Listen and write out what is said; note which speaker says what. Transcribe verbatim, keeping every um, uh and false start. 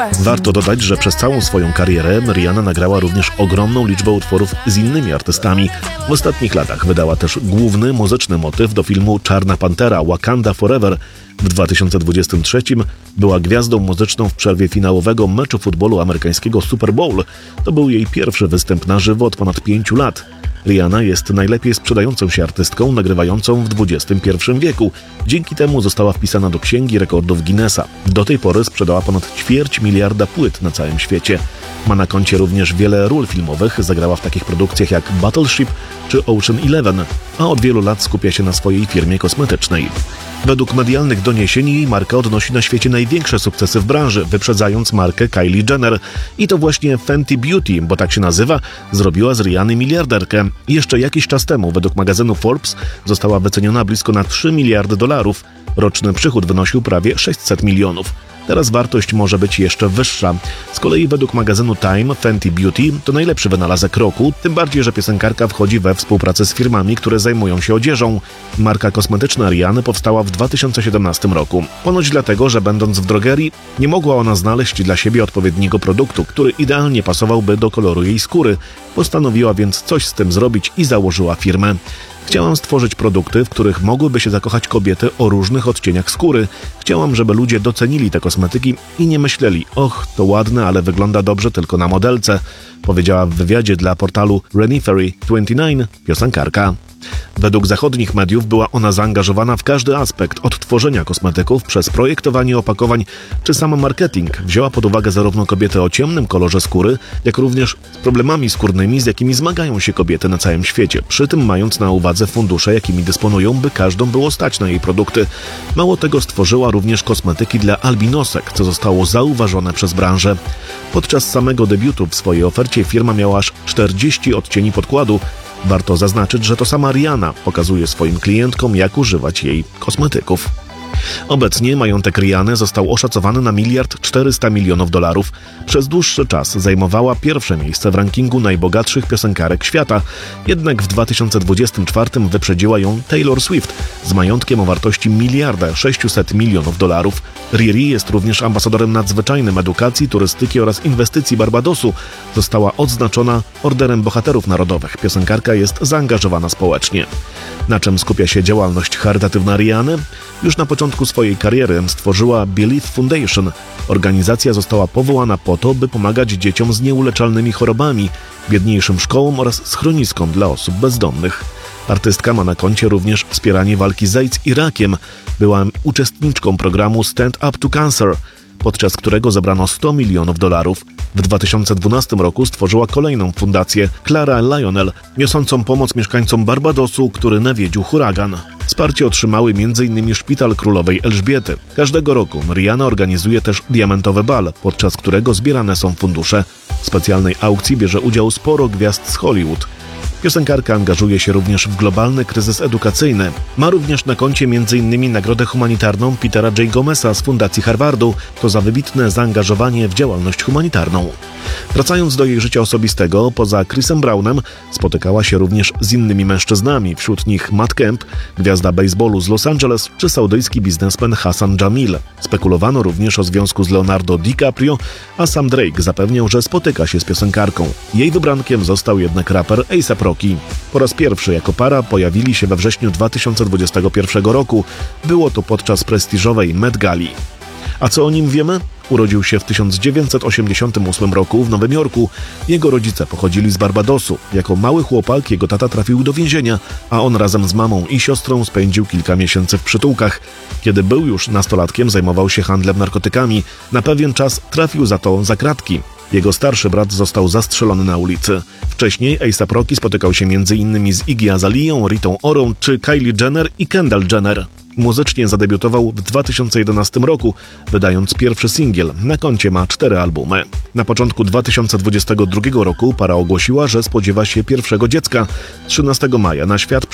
Speaker 1: Warto dodać, że przez całą swoją karierę Rihanna nagrała również ogromną liczbę utworów z innymi artystami. W ostatnich latach wydała też główny muzyczny motyw do filmu Czarna Pantera – Wakanda Forever. W dwa tysiące dwudziestym trzecim była gwiazdą muzyczną w przerwie finałowego meczu futbolu amerykańskiego Super Bowl. To był jej pierwszy występ na żywo od ponad pięciu lat. Rihanna jest najlepiej sprzedającą się artystką nagrywającą w dwudziestym pierwszym wieku. Dzięki temu została wpisana do Księgi Rekordów Guinnessa. Do tej pory sprzedała ponad ćwierć miliarda płyt na całym świecie. Ma na koncie również wiele ról filmowych, zagrała w takich produkcjach jak Battleship czy Ocean Eleven, a od wielu lat skupia się na swojej firmie kosmetycznej. Według medialnych doniesień jej marka odnosi na świecie największe sukcesy w branży, wyprzedzając markę Kylie Jenner. I to właśnie Fenty Beauty, bo tak się nazywa, zrobiła z Rihanny miliarderkę. Jeszcze jakiś czas temu, według magazynu Forbes, została wyceniona blisko na trzy miliardy dolarów. Roczny przychód wynosił prawie sześćset milionów. Teraz wartość może być jeszcze wyższa. Z kolei według magazynu Time Fenty Beauty to najlepszy wynalazek roku, tym bardziej, że piosenkarka wchodzi we współpracę z firmami, które zajmują się odzieżą. Marka kosmetyczna Rihanny powstała w dwa tysiące siedemnastym roku. Ponoć dlatego, że będąc w drogerii, nie mogła ona znaleźć dla siebie odpowiedniego produktu, który idealnie pasowałby do koloru jej skóry. Postanowiła więc coś z tym zrobić i założyła firmę. Chciałam stworzyć produkty, w których mogłyby się zakochać kobiety o różnych odcieniach skóry. Chciałam, żeby ludzie docenili te kosmetyki i nie myśleli: och, to ładne, ale wygląda dobrze tylko na modelce, powiedziała w wywiadzie dla portalu Renifery dwadzieścia dziewięć piosenkarka. Według zachodnich mediów była ona zaangażowana w każdy aspekt, od tworzenia kosmetyków przez projektowanie opakowań czy sam marketing. Wzięła pod uwagę zarówno kobiety o ciemnym kolorze skóry, jak również z problemami skórnymi, z jakimi zmagają się kobiety na całym świecie, przy tym mając na uwadze fundusze, jakimi dysponują, by każdą było stać na jej produkty. Mało tego, stworzyła również kosmetyki dla albinosek, co zostało zauważone przez branżę. Podczas samego debiutu w swojej ofercie firma miała aż czterdzieści odcieni podkładu. Warto zaznaczyć, że to sama Rihanna pokazuje swoim klientkom, jak używać jej kosmetyków. Obecnie majątek Rihanny został oszacowany na miliard czterysta milionów dolarów. Przez dłuższy czas zajmowała pierwsze miejsce w rankingu najbogatszych piosenkarek świata. Jednak w dwa tysiące dwudziestym czwartym wyprzedziła ją Taylor Swift z majątkiem o wartości miliarda sześćset milionów dolarów. Riri jest również ambasadorem nadzwyczajnym edukacji, turystyki oraz inwestycji Barbadosu. Została odznaczona Orderem Bohaterów Narodowych. Piosenkarka jest zaangażowana społecznie. Na czym skupia się działalność charytatywna Rihanny? Już na początku swojej kariery stworzyła Believe Foundation. Organizacja została powołana po to, by pomagać dzieciom z nieuleczalnymi chorobami, biedniejszym szkołom oraz schroniskom dla osób bezdomnych. Artystka ma na koncie również wspieranie walki z AIDS i rakiem. Była uczestniczką programu Stand Up to Cancer, podczas którego zebrano sto milionów dolarów. W dwa tysiące dwunastym roku stworzyła kolejną fundację Clara Lionel, niosącą pomoc mieszkańcom Barbadosu, który nawiedził huragan. Wsparcie otrzymały m in Szpital Królowej Elżbiety. Każdego roku Rihanna organizuje też diamentowy bal, podczas którego zbierane są fundusze. W specjalnej aukcji bierze udział sporo gwiazd z Hollywood. Piosenkarka angażuje się również w globalny kryzys edukacyjny. Ma również na koncie m in nagrodę humanitarną Petera J. Gomeza z Fundacji Harvardu. To za wybitne zaangażowanie w działalność humanitarną. Wracając do jej życia osobistego, poza Chrisem Brownem spotykała się również z innymi mężczyznami, wśród nich Matt Kemp, gwiazda baseballu z Los Angeles, czy saudyjski biznesmen Hassan Jamil. Spekulowano również o związku z Leonardo DiCaprio, a sam Drake zapewniał, że spotyka się z piosenkarką. Jej wybrankiem został jednak raper A$ap Rocky. Po raz pierwszy jako para pojawili się we wrześniu dwa tysiące dwudziestego pierwszego roku. Było to podczas prestiżowej Met Gali. A co o nim wiemy? Urodził się w tysiąc dziewięćset osiemdziesiątym ósmym roku w Nowym Jorku. Jego rodzice pochodzili z Barbadosu. Jako mały chłopak jego tata trafił do więzienia, a on razem z mamą i siostrą spędził kilka miesięcy w przytułkach. Kiedy był już nastolatkiem, zajmował się handlem narkotykami. Na pewien czas trafił za to za kratki. Jego starszy brat został zastrzelony na ulicy. Wcześniej A$ap Rocky spotykał się między innymi z Iggy Azaleą, Ritą Orą czy Kylie Jenner i Kendall Jenner. Muzycznie zadebiutował w dwa tysiące jedenastym roku, wydając pierwszy singiel. Na koncie ma cztery albumy. Na początku dwa tysiące dwudziestego drugiego roku para ogłosiła, że spodziewa się pierwszego dziecka. trzynastego maja na świat